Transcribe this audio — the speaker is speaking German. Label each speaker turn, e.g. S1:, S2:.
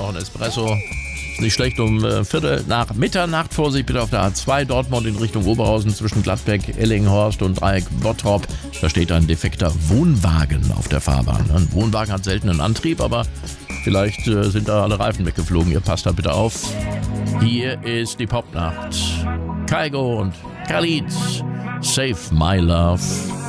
S1: noch ein Espresso. Ist nicht schlecht, um Viertel nach Mitternacht. Vorsicht bitte auf der A2 Dortmund in Richtung Oberhausen zwischen Gladbeck, Ellinghorst und Dreieck Bottrop. Da steht ein defekter Wohnwagen auf der Fahrbahn. Ein Wohnwagen hat selten einen Antrieb, aber vielleicht sind da alle Reifen weggeflogen. Ihr passt da bitte auf. Hier ist die Popnacht. Kygo und Khalid. Save My Love.